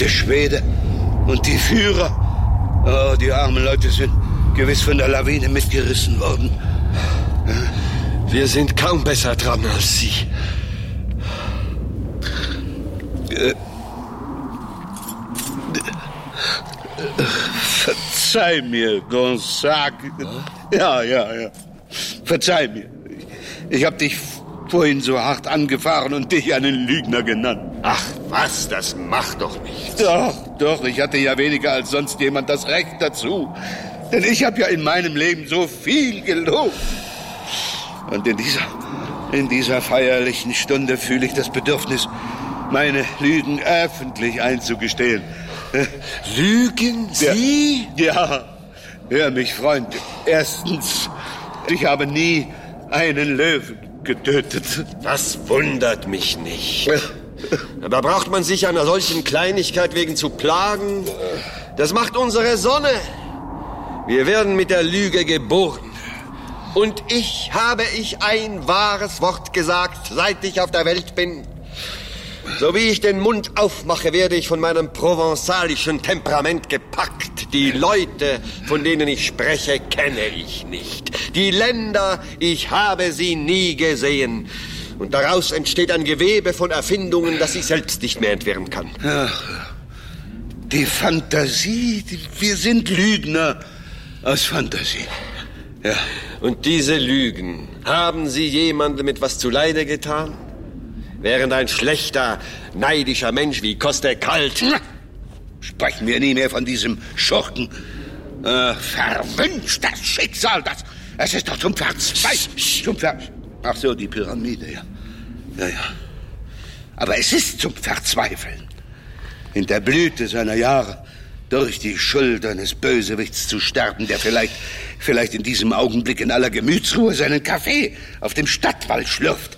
der Schwede und die Führer. Oh, die armen Leute sind gewiss von der Lawine mitgerissen worden. Wir sind kaum besser dran als Sie. Verzeih mir, Gonzague. Ja. Verzeih mir. Ich hab dich vorhin so hart angefahren und dich einen Lügner genannt. Ach was, das macht doch nichts. Doch, ich hatte ja weniger als sonst jemand das Recht dazu. Denn ich habe ja in meinem Leben so viel gelogen. Und in dieser feierlichen Stunde fühle ich das Bedürfnis, meine Lügen öffentlich einzugestehen. Lügen Sie? Ja, hör mich, Freund. Erstens, ich habe nie einen Löwen getötet. Das wundert mich nicht. Aber braucht man sich einer solchen Kleinigkeit wegen zu plagen? Das macht unsere Sonne. Wir werden mit der Lüge geboren. Und habe ich ein wahres Wort gesagt, seit ich auf der Welt bin? So wie ich den Mund aufmache, werde ich von meinem provenzalischen Temperament gepackt. Die Leute, von denen ich spreche, kenne ich nicht. Die Länder, ich habe sie nie gesehen. Und daraus entsteht ein Gewebe von Erfindungen, das ich selbst nicht mehr entwirren kann. Ach, die Fantasie, wir sind Lügner aus Fantasie. Ja. Und diese Lügen, haben Sie jemandem etwas zuleide getan? Während ein schlechter, neidischer Mensch wie Kostek-Kalt... Sprechen wir nie mehr von diesem Schurken. Verwünscht das Schicksal, es ist doch zum Verzweifeln. Ach so, die Pyramide, ja. Aber es ist zum Verzweifeln. In der Blüte seiner Jahre durch die Schuld eines Bösewichts zu sterben, der vielleicht in diesem Augenblick in aller Gemütsruhe seinen Kaffee auf dem Stadtwall schlürft.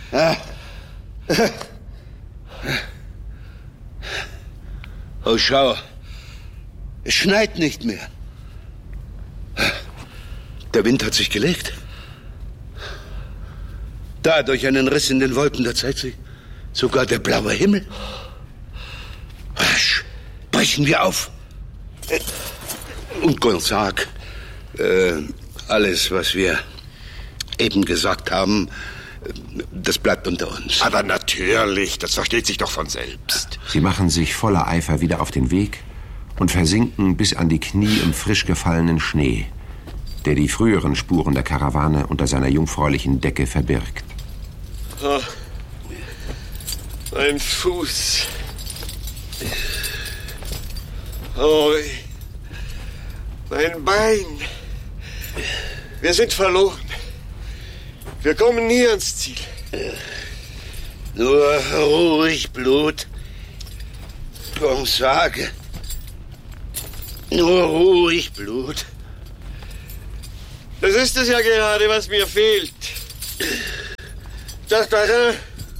Oh, schau. Es schneit nicht mehr. Der Wind hat sich gelegt. Da, durch einen Riss in den Wolken, da zeigt sich sogar der blaue Himmel. Rasch, brechen wir auf. Und Gonzague, alles, was wir eben gesagt haben, das bleibt unter uns. Aber natürlich, das versteht sich doch von selbst. Sie machen sich voller Eifer wieder auf den Weg und versinken bis an die Knie im frisch gefallenen Schnee, der die früheren Spuren der Karawane unter seiner jungfräulichen Decke verbirgt. Oh, mein Fuß. Oh, mein Bein. Wir sind verloren. Wir kommen nie ans Ziel. Nur ruhig, Blut. Gonzague. Nur ruhig, Blut. Das ist es ja gerade, was mir fehlt. Das Terrain.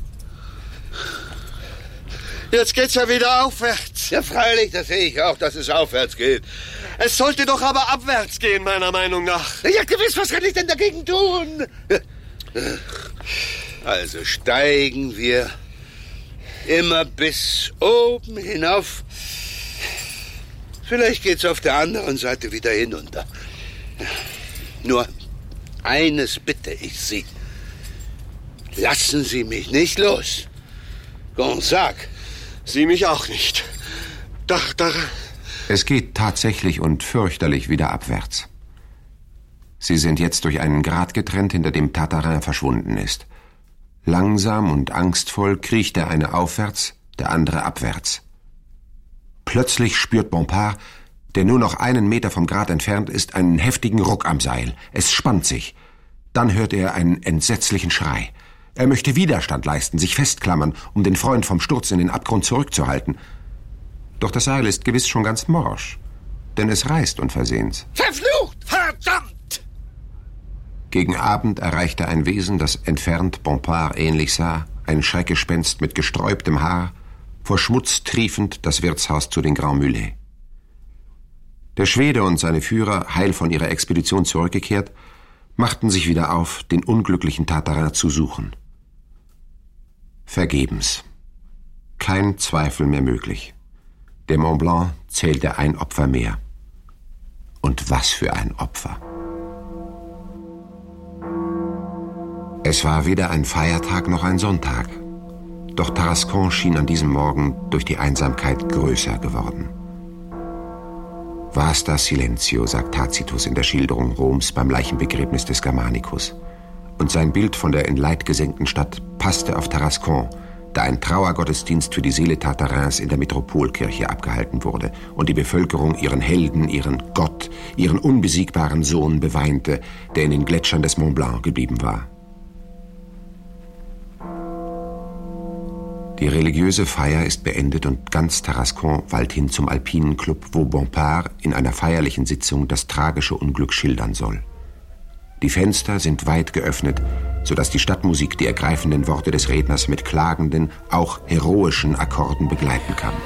Jetzt geht's ja wieder aufwärts. Ja, freilich, das sehe ich auch, dass es aufwärts geht. Es sollte doch aber abwärts gehen, meiner Meinung nach. Ja, gewiss, was kann ich denn dagegen tun? Also steigen wir immer bis oben hinauf. Vielleicht geht's auf der anderen Seite wieder hinunter. Nur eines bitte ich Sie. Lassen Sie mich nicht los. Gonzague. Sie mich auch nicht. Da. Es geht tatsächlich und fürchterlich wieder abwärts. Sie sind jetzt durch einen Grat getrennt, hinter dem Tartarin verschwunden ist. Langsam und angstvoll kriecht der eine aufwärts, der andere abwärts. Plötzlich spürt Bompard, der nur noch 1 Meter vom Grat entfernt ist, einen heftigen Ruck am Seil. Es spannt sich. Dann hört er einen entsetzlichen Schrei. Er möchte Widerstand leisten, sich festklammern, um den Freund vom Sturz in den Abgrund zurückzuhalten. Doch das Seil ist gewiss schon ganz morsch, denn es reißt unversehens. Verflucht! Verdammt! Gegen Abend erreichte ein Wesen, das entfernt Bompard ähnlich sah, ein Schreckgespenst mit gesträubtem Haar, vor Schmutz triefend das Wirtshaus zu den Grands Mulets. Der Schwede und seine Führer, heil von ihrer Expedition zurückgekehrt, machten sich wieder auf, den unglücklichen Tartarin zu suchen. Vergebens. Kein Zweifel mehr möglich. Der Mont Blanc zählte ein Opfer mehr. Und was für ein Opfer. Es war weder ein Feiertag noch ein Sonntag. Doch Tarascon schien an diesem Morgen durch die Einsamkeit größer geworden. Vasta silentio, sagt Tacitus in der Schilderung Roms beim Leichenbegräbnis des Germanicus. Und sein Bild von der in Leid gesenkten Stadt passte auf Tarascon, da ein Trauergottesdienst für die Seele Tartarins in der Metropolkirche abgehalten wurde und die Bevölkerung ihren Helden, ihren Gott, ihren unbesiegbaren Sohn beweinte, der in den Gletschern des Mont Blanc geblieben war. Die religiöse Feier ist beendet und ganz Tarascon weilt hin zum alpinen Club, wo Bompard in einer feierlichen Sitzung das tragische Unglück schildern soll. Die Fenster sind weit geöffnet, sodass die Stadtmusik die ergreifenden Worte des Redners mit klagenden, auch heroischen Akkorden begleiten kann.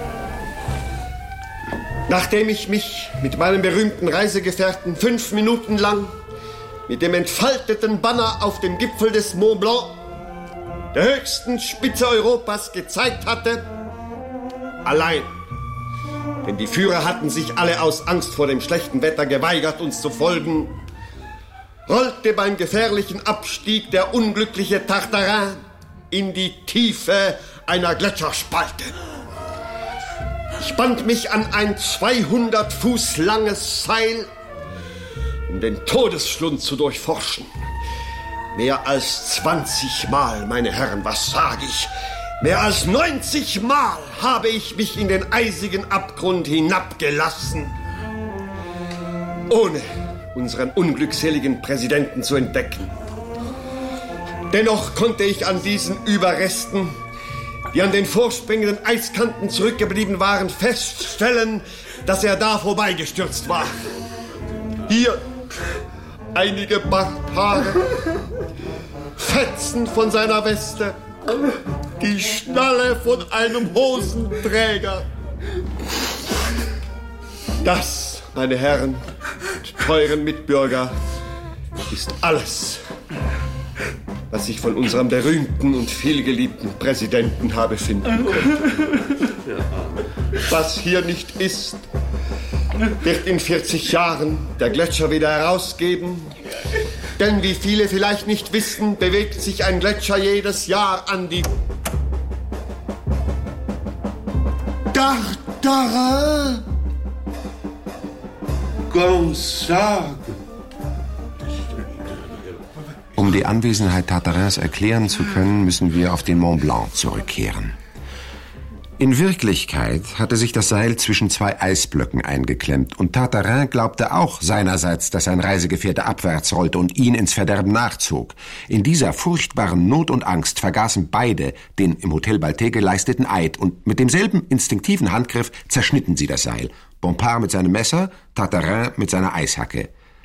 Nachdem ich mich mit meinem berühmten Reisegefährten 5 Minuten lang mit dem entfalteten Banner auf dem Gipfel des Mont Blanc, der höchsten Spitze Europas, gezeigt hatte, allein. Denn die Führer hatten sich alle aus Angst vor dem schlechten Wetter geweigert, uns zu folgen, rollte beim gefährlichen Abstieg der unglückliche Tartarin in die Tiefe einer Gletscherspalte. Ich band mich an ein 200 Fuß langes Seil, um den Todesschlund zu durchforschen. Mehr als 20 Mal, meine Herren, was sage ich? Mehr als 90 Mal habe ich mich in den eisigen Abgrund hinabgelassen, ohne unseren unglückseligen Präsidenten zu entdecken. Dennoch konnte ich an diesen Überresten, die an den vorspringenden Eiskanten zurückgeblieben waren, feststellen, dass er da vorbeigestürzt war. Hier einige Barthaare, Fetzen von seiner Weste, die Schnalle von einem Hosenträger. Das, meine Herren und teuren Mitbürger, ist alles, was ich von unserem berühmten und vielgeliebten Präsidenten habe finden können. Was hier nicht ist, wird in 40 Jahren der Gletscher wieder herausgeben. Denn wie viele vielleicht nicht wissen, bewegt sich ein Gletscher jedes Jahr an die Tartarin! Gonzague! Um die Anwesenheit Tartarins erklären zu können, müssen wir auf den Mont Blanc zurückkehren. In Wirklichkeit hatte sich das Seil zwischen 2 Eisblöcken eingeklemmt und Tartarin glaubte auch seinerseits, dass sein Reisegefährte abwärts rollte und ihn ins Verderben nachzog. In dieser furchtbaren Not und Angst vergaßen beide den im Hotel Balté geleisteten Eid und mit demselben instinktiven Handgriff zerschnitten sie das Seil. Bompard mit seinem Messer, Tartarin mit seiner Eishacke.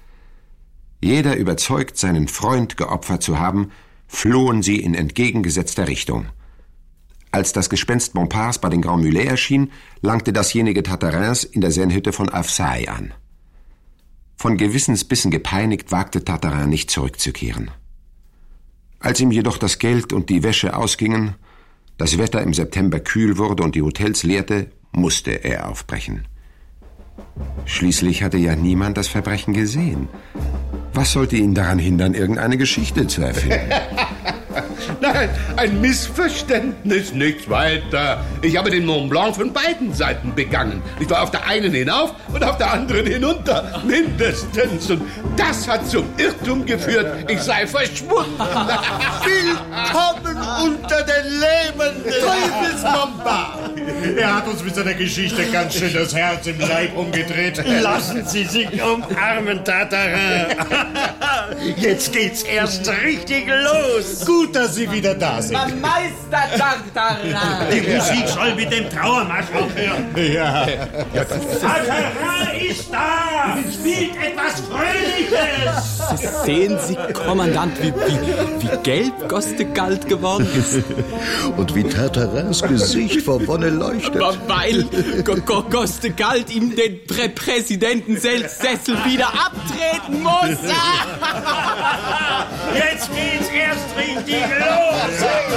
Jeder überzeugt, seinen Freund geopfert zu haben, flohen sie in entgegengesetzter Richtung. Als das Gespenst Bompards bei den Grands Mulets erschien, langte dasjenige Tartarins in der Sennhütte von Avsaï an. Von Gewissensbissen gepeinigt wagte Tartarin nicht zurückzukehren. Als ihm jedoch das Geld und die Wäsche ausgingen, das Wetter im September kühl wurde und die Hotels leerte, musste er aufbrechen. Schließlich hatte ja niemand das Verbrechen gesehen. Was sollte ihn daran hindern, irgendeine Geschichte zu erfinden? Nein, ein Missverständnis, nichts weiter. Ich habe den Mont Blanc von beiden Seiten begangen. Ich war auf der einen hinauf und auf der anderen hinunter, mindestens. Und das hat zum Irrtum geführt, ich sei verschwunden. Willkommen unter den Lebenden! Teufelsmamba! Er hat uns mit seiner Geschichte ganz schön das Herz im Leib umgedreht. Lassen Sie sich umarmen, Tartarin. Jetzt geht's erst richtig los. Gut, dass Sie wieder da sind. Meister Tartarin! Die Musik soll mit dem Trauermarsch aufhören. Ja. Tartarin ist da! Spielt etwas Fröhliches! Sehen Sie, Kommandant, wie gelb Gostegalt geworden ist. Und wie Tartarins Gesicht vor Wonne leuchtet. Weil Gostegalt ihm den Präsidentensessel wieder abtreten muss. Jetzt geht's erst richtig los!